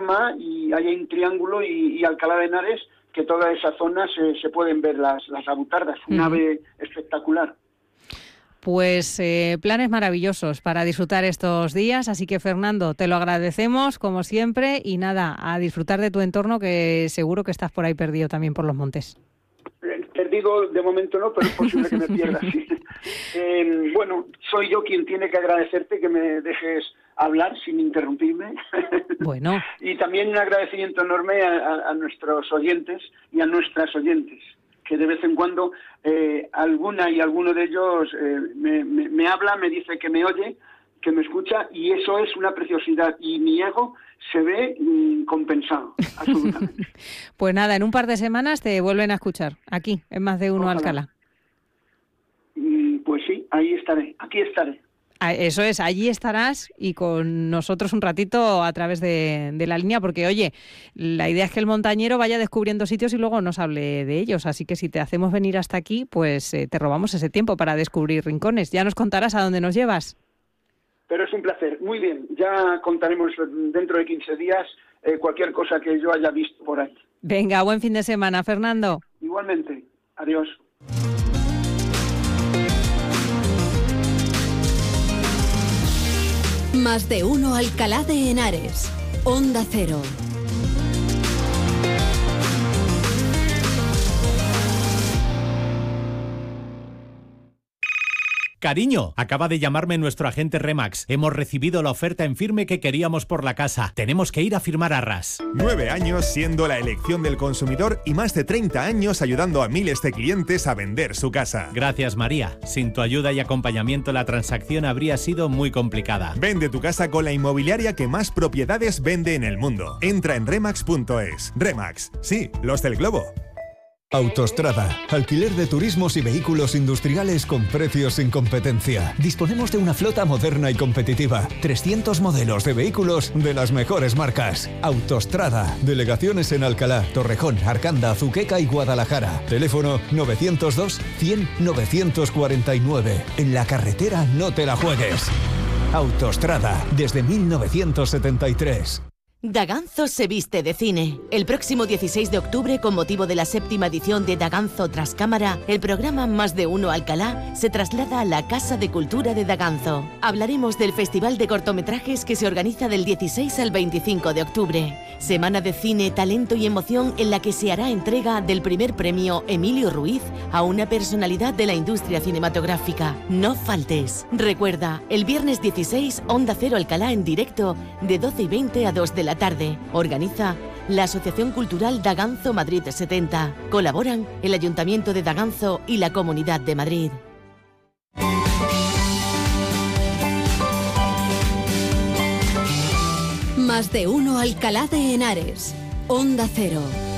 Jarama, y ahí hay un triángulo, y Alcalá de Henares, que toda esa zona se pueden ver las avutardas, un ave espectacular. Pues planes maravillosos para disfrutar estos días, así que Fernando, te lo agradecemos como siempre y nada, a disfrutar de tu entorno, que seguro que estás por ahí perdido también por los montes. Perdido de momento no, pero es posible que me pierda, sí. Bueno, soy yo quien tiene que agradecerte que me dejes hablar sin interrumpirme. Bueno. Y también un agradecimiento enorme a nuestros oyentes y a nuestras oyentes, que de vez en cuando alguna y alguno de ellos me habla, me dice que me oye, que me escucha, y eso es una preciosidad, y mi ego se ve compensado, absolutamente. Pues nada, en un par de semanas te vuelven a escuchar, aquí, en Más de Uno Alcalá. Pues sí, ahí estaré, aquí estaré. Eso es, allí estarás y con nosotros un ratito a través de la línea, porque oye, la idea es que el montañero vaya descubriendo sitios y luego nos hable de ellos, así que si te hacemos venir hasta aquí, pues te robamos ese tiempo para descubrir rincones. Ya nos contarás a dónde nos llevas. Pero es un placer, muy bien, ya contaremos dentro de 15 días cualquier cosa que yo haya visto por ahí. Venga, buen fin de semana, Fernando. Igualmente, adiós. Más de Uno Alcalá de Henares, Onda Cero. Cariño, acaba de llamarme nuestro agente Remax. Hemos recibido la oferta en firme que queríamos por la casa. Tenemos que ir a firmar arras. 9 años siendo la elección del consumidor y más de 30 años ayudando a miles de clientes a vender su casa. Gracias, María. Sin tu ayuda y acompañamiento la transacción habría sido muy complicada. Vende tu casa con la inmobiliaria que más propiedades vende en el mundo. Entra en remax.es. Remax, sí, los del globo. Autostrada, alquiler de turismos y vehículos industriales con precios sin competencia. Disponemos de una flota moderna y competitiva. 300 modelos de vehículos de las mejores marcas. Autostrada, delegaciones en Alcalá, Torrejón, Arcanda, Azuqueca y Guadalajara. Teléfono 902 100 949. En la carretera no te la juegues. Autostrada, desde 1973. Daganzo se viste de cine. El próximo 16 de octubre, con motivo de la 7ª edición de Daganzo Tras Cámara, el programa Más de Uno Alcalá se traslada a la Casa de Cultura de Daganzo. Hablaremos del Festival de Cortometrajes que se organiza del 16 al 25 de octubre. Semana de cine, talento y emoción en la que se hará entrega del primer premio Emilio Ruiz a una personalidad de la industria cinematográfica. No faltes. Recuerda, el viernes 16, Onda Cero Alcalá en directo, de 12:20 a 2 de la tarde. Organiza la Asociación Cultural Daganzo Madrid 70. Colaboran el Ayuntamiento de Daganzo y la Comunidad de Madrid. Más de Uno Alcalá de Henares, Onda Cero.